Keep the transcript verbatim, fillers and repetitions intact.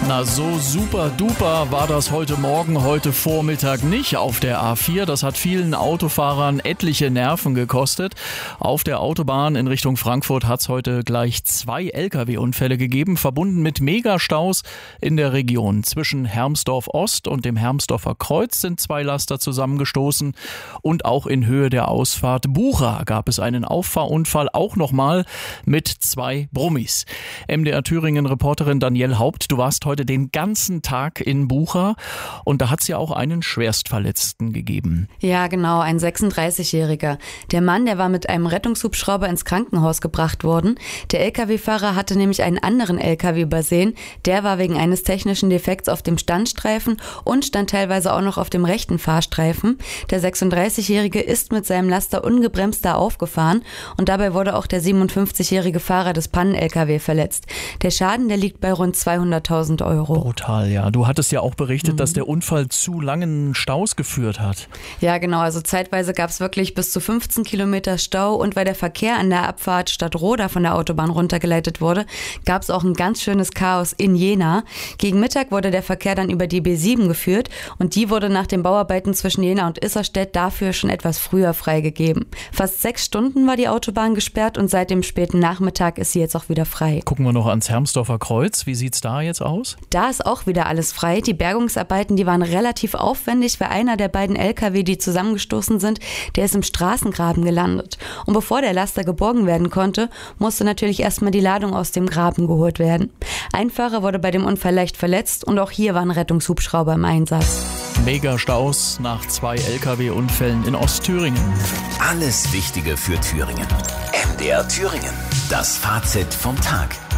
Na, so super duper war das heute Morgen, heute Vormittag nicht auf der A vier. Das hat vielen Autofahrern etliche Nerven gekostet. Auf der Autobahn in Richtung Frankfurt hat es heute gleich zwei L K W-Unfälle gegeben, verbunden mit Megastaus in der Region. Zwischen Hermsdorf Ost und dem Hermsdorfer Kreuz sind zwei Laster zusammengestoßen. Und auch in Höhe der Ausfahrt Bucha gab es einen Auffahrunfall, auch nochmal mit zwei Brummis. M D R Thüringen-Reporterin Danielle Haupt, du warst heute den ganzen Tag in Bucha und da hat es ja auch einen Schwerstverletzten gegeben. Ja, genau, ein sechsunddreißigjähriger. Der Mann, der war mit einem Rettungshubschrauber ins Krankenhaus gebracht worden. Der L K W-Fahrer hatte nämlich einen anderen L K W übersehen. Der war wegen eines technischen Defekts auf dem Standstreifen und stand teilweise auch noch auf dem rechten Fahrstreifen. Der sechsunddreißigjährige ist mit seinem Laster ungebremst da aufgefahren und dabei wurde auch der siebenundfünfzigjährige Fahrer des Pannen-L K W verletzt. Der Schaden, der liegt bei rund zweihunderttausend Euro. Brutal, ja. Du hattest ja auch berichtet, mhm. dass der Unfall zu langen Staus geführt hat. Ja, genau. Also zeitweise gab es wirklich bis zu fünfzehn Kilometer Stau und weil der Verkehr an der Abfahrt Stadtroda von der Autobahn runtergeleitet wurde, gab es auch ein ganz schönes Chaos in Jena. Gegen Mittag wurde der Verkehr dann über die B sieben geführt und die wurde nach den Bauarbeiten zwischen Jena und Isserstedt dafür schon etwas früher freigegeben. Fast sechs Stunden war die Autobahn gesperrt und seit dem späten Nachmittag ist sie jetzt auch wieder frei. Gucken wir noch ans Hermsdorfer Kreuz. Wie sieht's da jetzt aus? Da ist auch wieder alles frei. Die Bergungsarbeiten, die waren relativ aufwendig, weil einer der beiden L K W, die zusammengestoßen sind, der ist im Straßengraben gelandet. Und bevor der Laster geborgen werden konnte, musste natürlich erstmal die Ladung aus dem Graben geholt werden. Ein Fahrer wurde bei dem Unfall leicht verletzt und auch hier waren Rettungshubschrauber im Einsatz. Megastaus nach zwei L K W-Unfällen in Ostthüringen. Alles Wichtige für Thüringen. M D R Thüringen. Das Fazit vom Tag.